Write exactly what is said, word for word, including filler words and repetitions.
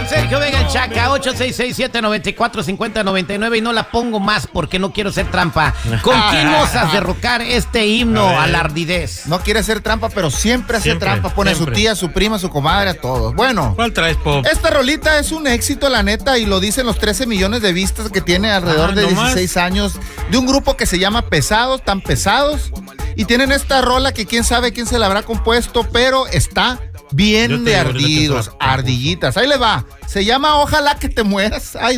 Sergio Vega el Chaca, ocho seis seis, siete nueve cuatro, cinco cero nueve nueve y no la pongo más porque no quiero hacer trampa. ¿Con quién osas derrocar este himno a, a la ardidez? No quiere hacer trampa, pero siempre hace siempre, trampa. Pone siempre. A su tía, a su prima, a su comadre, a todos. Bueno. ¿Cuál traes, Pop? Esta rolita es un éxito, la neta, y lo dicen los trece millones de vistas que tiene alrededor ah, de dieciséis años, de un grupo que se llama Pesados, tan pesados, y tienen esta rola que quién sabe quién se la habrá compuesto, pero está bien de ardidos, ardillitas. Ahí le va. Se llama Ojalá que te mueras. Ay,